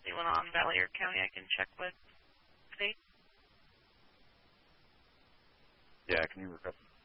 anyone on Valley or County I can check with today? Yeah, can you request